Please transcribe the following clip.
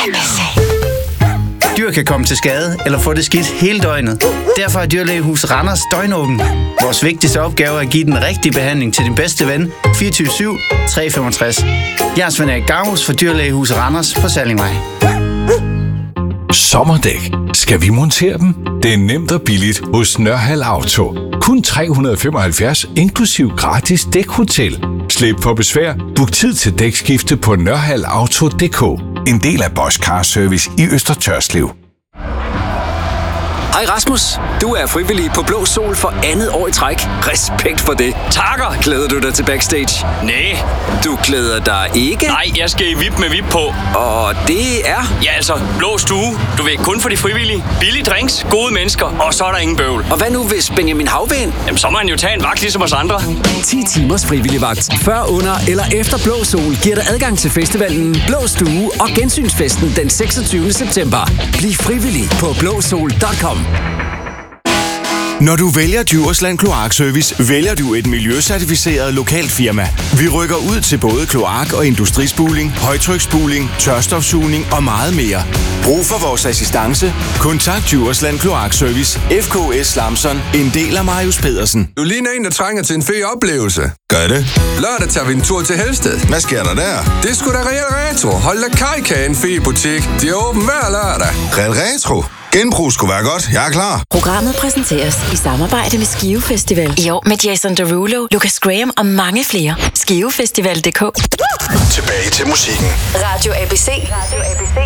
Dyr kan komme til skade eller få det skidt hele døgnet. Derfor er Dyrlægehuset Randers døgnåben. Vores vigtigste opgave er at give den rigtige behandling til din bedste ven 24/7 365. Jeg er Svend Erik Gavus for Dyrlægehuset Randers på Sallingvej. Sommerdæk. Skal vi montere dem? Det er nemt og billigt hos Nørhald Auto. Kun 375 inklusiv gratis dækhotel. Slip for besvær. Book tid til dækskifte på nørhaldauto.dk. En del af Bosch Car Service i Øster Tørslev. Hej Rasmus, du er frivillig på Blå Sol for andet år i træk. Respekt for det. Takker. Glæder du dig til backstage? Nej. Du glæder dig ikke? Nej, jeg skal i VIP med VIP på. Og det er? Ja, altså, blå stue. Du ved, kun for de frivillige. Billige drinks, gode mennesker, og så er der ingen bøvl. Og hvad nu, hvis Benjamin Havven? Jamen, så må han jo tage en vagt ligesom os andre. 10 timers frivillig vagt. Før, under eller efter Blå Sol giver dig adgang til festivalen Blå Stue og gensynsfesten den 26. september. Bliv frivillig på blåsol.com. Når du vælger Djursland Kloakservice, vælger du et miljøcertificeret lokalt firma. Vi rykker ud til både kloak- og industrispuling, højtryksspuling, tørstofsugning og meget mere. Brug for vores assistance. Kontakt Djursland Kloakservice. FKS Lamson, en del af Marius Pedersen. Du ligner en, der trænger til en fed oplevelse. Gør det. Lørdag tager vi en tur til Helsted. Hvad sker der der? Det er sgu da Real Retro. Hold da Kajka, en fed butik. De er åben hver lørdag. Real Retro? Genbrug skulle være godt. Jeg er klar. Programmet præsenteres i samarbejde med Skive Festival. I år med Jason Derulo, Lucas Graham og mange flere. Skivefestival.dk. Tilbage til musikken. Radio ABC.